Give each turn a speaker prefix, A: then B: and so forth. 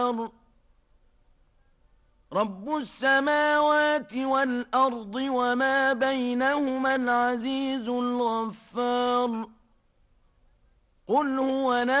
A: رب السماوات والأرض وما بينهما العزيز الغفار. قل هو